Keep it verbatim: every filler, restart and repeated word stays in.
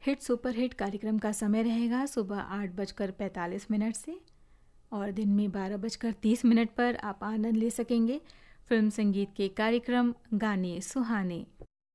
Hit super hit कार्यक्रम का समय रहेगा सुबह आठ बजकर पैंतालीस मिनट से और दिन में बारह बजकर तीस मिनट पर आप आनंद ले सकेंगे फिल्म संगीत के कार्यक्रम गाने सुहाने।